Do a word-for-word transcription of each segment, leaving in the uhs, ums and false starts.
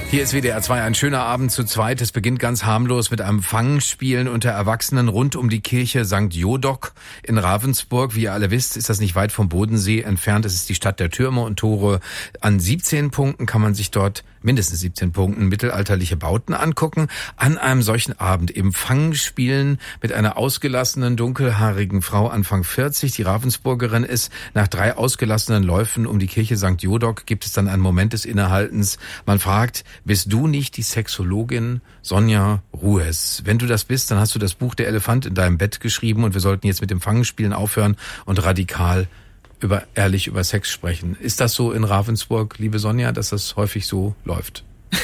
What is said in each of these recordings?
Hier ist W D R zwei, ein schöner Abend zu zweit. Es beginnt ganz harmlos mit einem Fangspielen unter Erwachsenen rund um die Kirche Sankt Jodok in Ravensburg. Wie ihr alle wisst, ist das nicht weit vom Bodensee entfernt. Es ist die Stadt der Türme und Tore. An siebzehn Punkten kann man sich dort, mindestens siebzehn Punkten, mittelalterliche Bauten angucken. An einem solchen Abend eben Fangspielen mit einer ausgelassenen, dunkelhaarigen Frau Anfang vierzig, die Ravensburgerin ist. Nach drei ausgelassenen Läufen um die Kirche Sankt Jodok gibt es dann einen Moment des Innehaltens. Man fragt, bist du nicht die Sexologin Sonja Ruhes? Wenn du das bist, dann hast du das Buch Der Elefant in deinem Bett geschrieben und wir sollten jetzt mit dem Fangenspielen aufhören und radikal über ehrlich über Sex sprechen. Ist das so in Ravensburg, liebe Sonja, dass das häufig so läuft?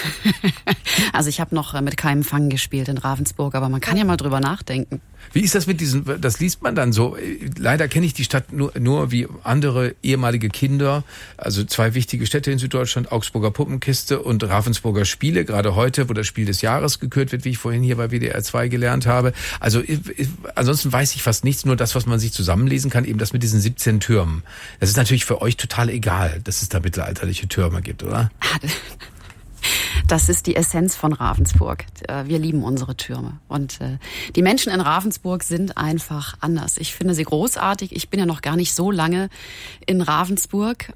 Also ich habe noch mit keinem Fangen gespielt in Ravensburg, aber man kann ja mal drüber nachdenken. Wie ist das mit diesen, das liest man dann so, leider kenne ich die Stadt nur, nur wie andere ehemalige Kinder, also zwei wichtige Städte in Süddeutschland, Augsburger Puppenkiste und Ravensburger Spiele, gerade heute, wo das Spiel des Jahres gekürt wird, wie ich vorhin hier bei W D R zwei gelernt habe. Also ich, ich, ansonsten weiß ich fast nichts, nur das, was man sich zusammenlesen kann, eben das mit diesen siebzehn Türmen. Das ist natürlich für euch total egal, dass es da mittelalterliche Türme gibt, oder? Das ist die Essenz von Ravensburg. Wir lieben unsere Türme. Und die Menschen in Ravensburg sind einfach anders. Ich finde sie großartig. Ich bin ja noch gar nicht so lange in Ravensburg,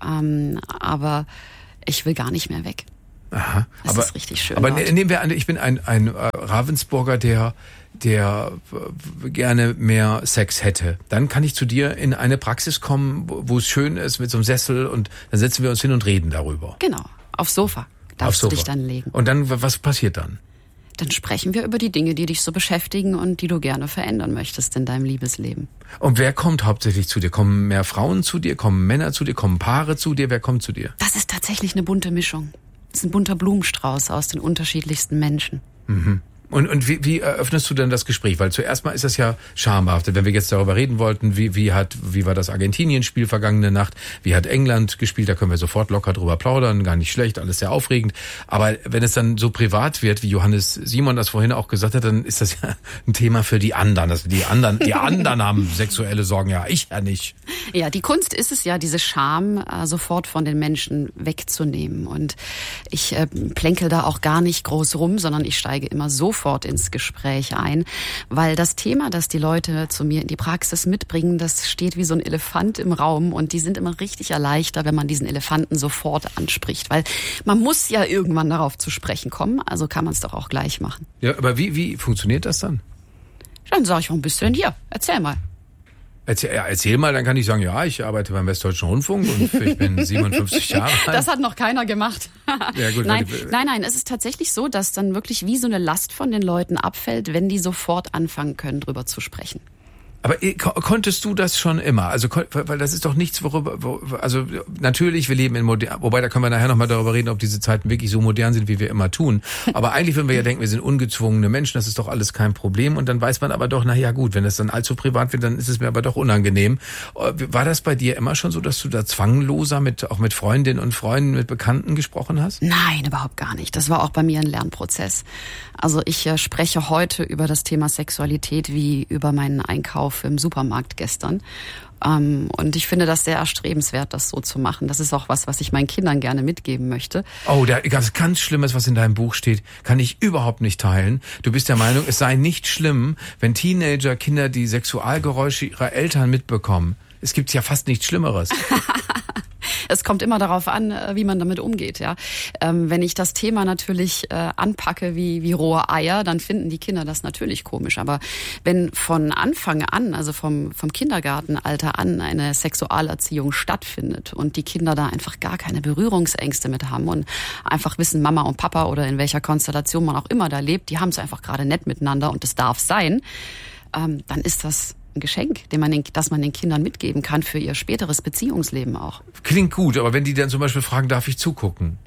aber ich will gar nicht mehr weg. Aha. Es aber, ist richtig schön. Aber dort. Nehmen wir an, ich bin ein, ein Ravensburger, der der gerne mehr Sex hätte. Dann kann ich zu dir in eine Praxis kommen, wo es schön ist mit so einem Sessel und dann setzen wir uns hin und reden darüber. Genau, aufs Sofa. Darfst du dich dann legen. Und dann, was passiert dann? Dann sprechen wir über die Dinge, die dich so beschäftigen und die du gerne verändern möchtest in deinem Liebesleben. Und wer kommt hauptsächlich zu dir? Kommen mehr Frauen zu dir? Kommen Männer zu dir? Kommen Paare zu dir? Wer kommt zu dir? Das ist tatsächlich eine bunte Mischung. Das ist ein bunter Blumenstrauß aus den unterschiedlichsten Menschen. Mhm. Und, und wie, wie eröffnest du denn das Gespräch? Weil zuerst mal ist das ja schambehaftet. Wenn wir jetzt darüber reden wollten, wie, wie hat, wie war das Argentinien-Spiel vergangene Nacht? Wie hat England gespielt? Da können wir sofort locker drüber plaudern. Gar nicht schlecht, alles sehr aufregend. Aber wenn es dann so privat wird, wie Johannes Simon das vorhin auch gesagt hat, dann ist das ja ein Thema für die anderen. Also die anderen, die anderen haben sexuelle Sorgen, ja, ich ja nicht. Ja, die Kunst ist es ja, diese Scham äh, sofort von den Menschen wegzunehmen. Und ich äh, plänkel da auch gar nicht groß rum, sondern ich steige immer sofort ins Gespräch ein, weil das Thema, das die Leute zu mir in die Praxis mitbringen, das steht wie so ein Elefant im Raum und die sind immer richtig erleichtert, wenn man diesen Elefanten sofort anspricht, weil man muss ja irgendwann darauf zu sprechen kommen, also kann man es doch auch gleich machen. Ja, aber wie, wie funktioniert das dann? Dann sage ich, warum bist du denn hier? Erzähl mal. Erzähl, ja, erzähl mal, dann kann ich sagen, ja, ich arbeite beim Westdeutschen Rundfunk und ich bin siebenundfünfzig Jahre alt. Das hat noch keiner gemacht. Ja, gut, nein, die, nein, nein, es ist tatsächlich so, dass dann wirklich wie so eine Last von den Leuten abfällt, wenn die sofort anfangen können, drüber zu sprechen. Aber konntest du das schon immer? Also, weil das ist doch nichts, worüber, wo, also natürlich, wir leben in modern, wobei da können wir nachher nochmal darüber reden, ob diese Zeiten wirklich so modern sind, wie wir immer tun. Aber eigentlich würden wir ja denken, wir sind ungezwungene Menschen, das ist doch alles kein Problem. Und dann weiß man aber doch, na ja gut, wenn das dann allzu privat wird, dann ist es mir aber doch unangenehm. War das bei dir immer schon so, dass du da zwangloser mit, auch mit Freundinnen und Freunden, mit Bekannten gesprochen hast? Nein, überhaupt gar nicht. Das war auch bei mir ein Lernprozess. Also ich äh, spreche heute über das Thema Sexualität wie über meinen Einkauf im Supermarkt gestern. Ähm, und ich finde das sehr erstrebenswert, das so zu machen. Das ist auch was, was ich meinen Kindern gerne mitgeben möchte. Oh, da ganz, ganz Schlimmes, was in deinem Buch steht, kann ich überhaupt nicht teilen. Du bist der Meinung, es sei nicht schlimm, wenn Teenager, Kinder die Sexualgeräusche ihrer Eltern mitbekommen. Es gibt ja fast nichts Schlimmeres. Es kommt immer darauf an, wie man damit umgeht. Ja, ähm, wenn ich das Thema natürlich äh, anpacke wie wie rohe Eier, dann finden die Kinder das natürlich komisch. Aber wenn von Anfang an, also vom vom Kindergartenalter an, eine Sexualerziehung stattfindet und die Kinder da einfach gar keine Berührungsängste mit haben und einfach wissen, Mama und Papa oder in welcher Konstellation man auch immer da lebt, die haben es einfach gerade nett miteinander und es darf sein, ähm, dann ist das ein Geschenk, den man den, das man den Kindern mitgeben kann für ihr späteres Beziehungsleben auch. Klingt gut, aber wenn die dann zum Beispiel fragen, darf ich zugucken?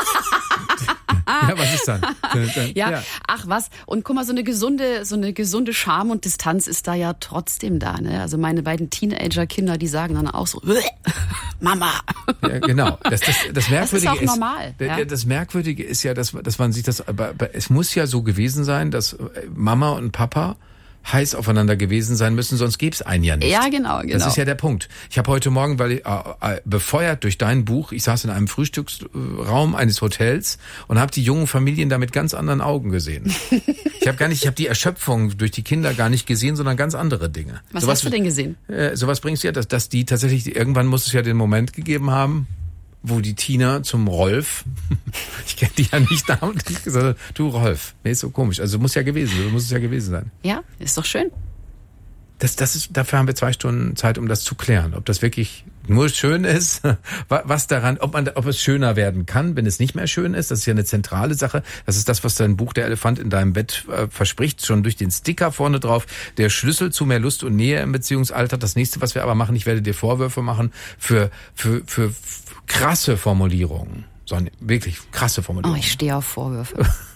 Ja, was ist dann? Ja, ja, ach was. Und guck mal, so eine gesunde, so eine gesunde Scham und Distanz ist da ja trotzdem da. Ne? Also meine beiden Teenager-Kinder, die sagen dann auch so, Mama. Ja, genau. Das, das, das Merkwürdige das ist auch ist, normal. Ja. Ja. Das Merkwürdige ist ja, dass, dass man sich das, aber, aber es muss ja so gewesen sein, dass Mama und Papa heiß aufeinander gewesen sein müssen, sonst gäbe es einen ja nicht. Ja, genau, genau. Das ist ja der Punkt. Ich habe heute Morgen, weil ich, äh, äh, befeuert durch dein Buch, ich saß in einem Frühstücksraum eines Hotels und habe die jungen Familien da mit ganz anderen Augen gesehen. Ich habe gar nicht, ich habe die Erschöpfung durch die Kinder gar nicht gesehen, sondern ganz andere Dinge. Was sowas, hast du denn gesehen? Äh, sowas bringst du ja, dass, dass die tatsächlich, irgendwann muss es ja den Moment gegeben haben, wo die Tina zum Rolf, ich kenne die ja nicht namentlich, gesagt hat, du Rolf, nee, ist so komisch. Also muss ja gewesen sein, muss es ja gewesen sein. Ja, ist doch schön. Das, das ist, dafür haben wir zwei Stunden Zeit, um das zu klären. Ob das wirklich nur schön ist, was daran, ob man, ob es schöner werden kann, wenn es nicht mehr schön ist. Das ist ja eine zentrale Sache. Das ist das, was dein Buch Der Elefant in deinem Bett äh, verspricht, schon durch den Sticker vorne drauf. Der Schlüssel zu mehr Lust und Nähe im Beziehungsalter. Das nächste, was wir aber machen, ich werde dir Vorwürfe machen für, für, für krasse Formulierungen. So, wirklich krasse Formulierungen. Oh, ich stehe auf Vorwürfe.